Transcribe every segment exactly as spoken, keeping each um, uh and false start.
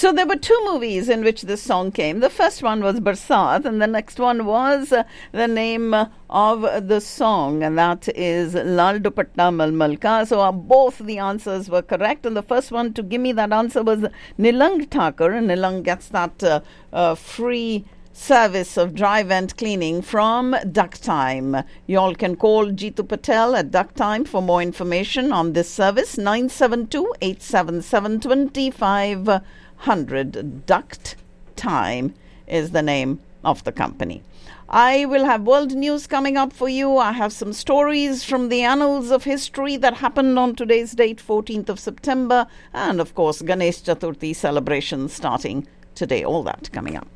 So there were two movies in which this song came. The first one was Barsat, and the next one was uh, the name uh, of the song, and that is Lal Dupatta Malmal Ka. So uh, both the answers were correct, and the first one to give me that answer was Nilang Thakur, and Nilang gets that uh, uh, free service of dry vent cleaning from Duck Time. You all can call Jeetu Patel at Duck Time for more information on this service. nine seven two, eight seven seven, two five zero zero. Duct Time is the name of the company. I will have world news coming up for you. I have some stories from the annals of history that happened on today's date, fourteenth of September, and of course Ganesh Chaturthi celebrations starting today. All that coming up.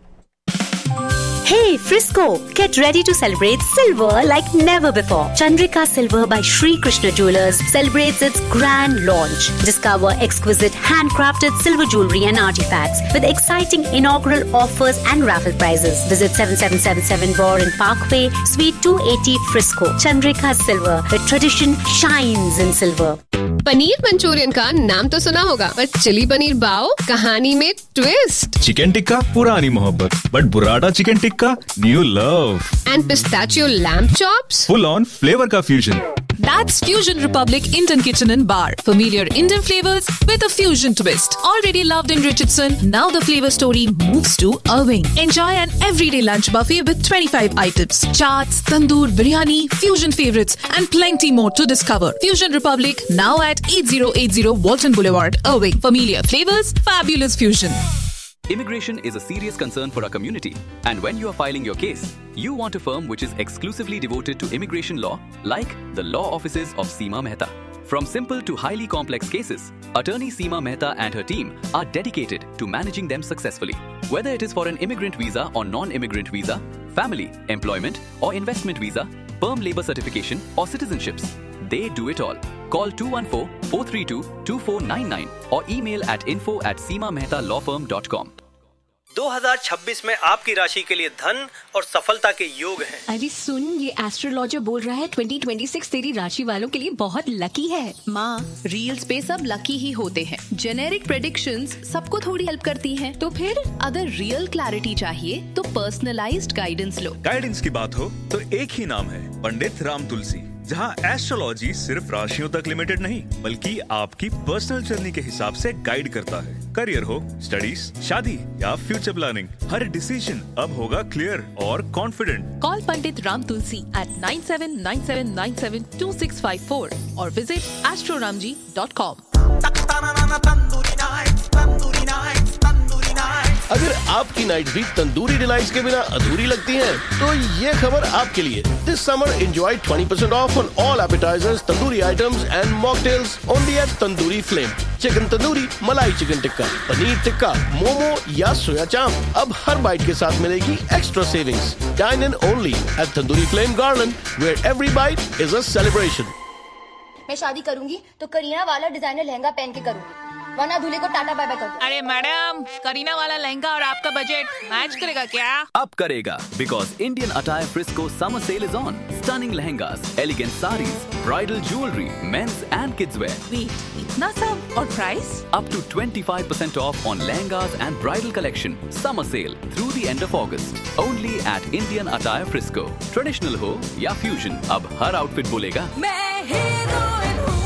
Hey Frisco, get ready to celebrate silver like never before. Chandrika Silver by Sri Krishna Jewelers celebrates its grand launch. Discover exquisite handcrafted silver jewelry and artifacts with exciting inaugural offers and raffle prizes. Visit seven seven seven seven Warren Parkway, Suite two eighty Frisco. Chandrika Silver, the tradition shines in silver. Paneer Manchurian का नाम तो सुना होगा, पर chilli paneer बाओ कहानी में twist. Chicken tikka पुरानी मोहब्बत, but बुराटा chicken tikka new love. And pistachio lamb chops, full on flavour का fusion. That's Fusion Republic Indian Kitchen and Bar. Familiar Indian flavors with a fusion twist. Already loved in Richardson, now the flavor story moves to Irving. Enjoy an everyday lunch buffet with twenty-five items. Chaats, tandoor, biryani, fusion favorites and plenty more to discover. Fusion Republic now at eighty eighty Walton Boulevard, Irving. Familiar flavors, fabulous fusion. Immigration is a serious concern for our community, and when you are filing your case, you want a firm which is exclusively devoted to immigration law, like the law offices of Seema Mehta. From simple to highly complex cases, attorney Seema Mehta and her team are dedicated to managing them successfully. Whether it is for an immigrant visa or non-immigrant visa, family, employment or investment visa, perm labor certification or citizenships, they do it all. Call two one four, four three two, two four nine nine or email at info at seema mehta law firm dot com. दो हज़ार छब्बीस में आपकी राशि के लिए धन और सफलता के योग हैं। अरे सुन, ये एस्ट्रोलॉजर बोल रहा है ट्वेंटी ट्वेंटी सिक्स तेरी राशि वालों के लिए बहुत लकी है। माँ, रील्स पे सब लकी ही होते हैं। जेनेरिक प्रेडिक्शंस सबको थोड़ी हेल्प करती हैं। तो फिर अगर रियल क्लैरिटी चाहिए तो पर्सनलाइज्ड गाइडेंस लो। गाइडेंस की बात हो तो एक ही नाम है, पंडित राम तुलसी, जहां एस्ट्रोलॉजी सिर्फ राशियों तक लिमिटेड नहीं, बल्कि आपकी पर्सनल जर्नी के हिसाब से गाइड करता है। करियर हो, स्टडीज, शादी या फ्यूचर प्लानिंग, हर डिसीजन अब होगा क्लियर और confident. Call Pandit Ram Tulsi at nine seven nine seven nine seven two six five four or visit astroramji dot com. अगर आपकी नाइट भी तंदूरी डिलाइट्स के बिना अधूरी लगती है, तो ये खबर आपके लिए। This summer enjoy twenty percent of on all appetisers, tandoori items and mocktails only eight tandoori flame. Chicken tandoori, मलाई चिकन टिक्का, पनीर टिक्का, मोमो या सोया चाप, अब हर बाइट के साथ मिलेगी extra savings. Dine in only eight tandoori flame garden, where every bite is a celebration. मैं शादी करूंगी तो करीना वाला डिजाइनर लहंगा पहन के करूंगी, वरना दूल्हे को टाटा बाय बाय कर दो। अरे मैडम, करीना वाला लहंगा और आपका बजट मैच करेगा क्या? अब करेगा, because Indian Attire Frisco summer sale is on. Stunning lehengas, elegant sarees, bridal jewelry, men's and kids wear. Wait, इतना सब और price? Up to twenty-five percent off on lehengas and bridal collection. Summer sale through the end of August. Only at Indian Attire Frisco. Traditional हो या fusion, अब हर outfit बोलेगा मैं heroine हूँ।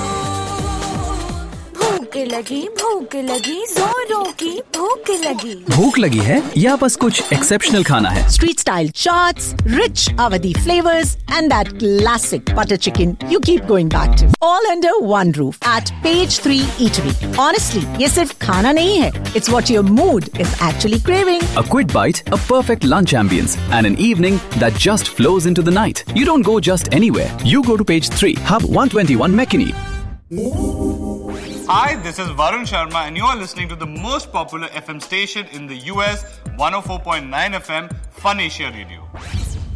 भूख लगी भूख लगी जोरों की भूख लगी। भूख लगी है या बस कुछ एक्सेप्शनल खाना है? Street style chaats, rich Awadhi flavors and that classic butter chicken you keep going back to. All under one roof at Page three Eatery. Honestly, ये सिर्फ खाना नहीं है. It's what your mood is actually craving. A quick bite, a perfect lunch ambience and an evening that just flows into the night. You don't go just anywhere. You go to Page three, Hub one twenty-one Mechany. Hi, this is Varun Sharma and you are listening to the most popular F M station in the U S, one oh four point nine F M, Fun Asia Radio.